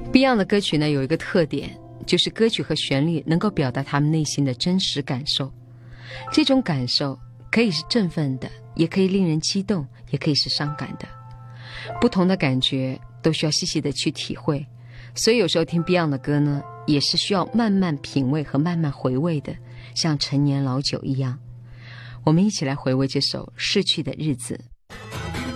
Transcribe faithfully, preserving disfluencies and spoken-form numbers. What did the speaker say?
Beyond 的歌曲呢，有一个特点，就是歌曲和旋律能够表达他们内心的真实感受。这种感受可以是振奋的，也可以令人激动，也可以是伤感的。不同的感觉都需要细细的去体会，所以有时候听 Beyond 的歌呢，也是需要慢慢品味和慢慢回味的，像陈年老酒一样。我们一起来回味这首《逝去的日子》。